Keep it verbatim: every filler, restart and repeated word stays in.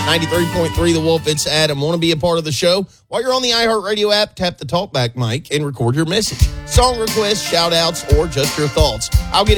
ninety-three point three The Wolf, it's Adam. Want to be a part of the show? While you're on the iHeartRadio app, tap the talkback mic and record your message. Song requests, shout outs, or just your thoughts. I'll get